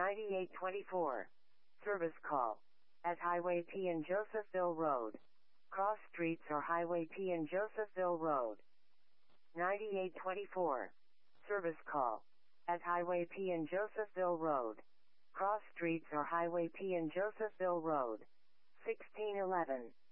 9824. Service call. At Highway P and Josephville Road. Cross streets or Highway P and Josephville Road. 9824. Service call. At Highway P and Josephville Road. Cross streets or Highway P and Josephville Road. 1611.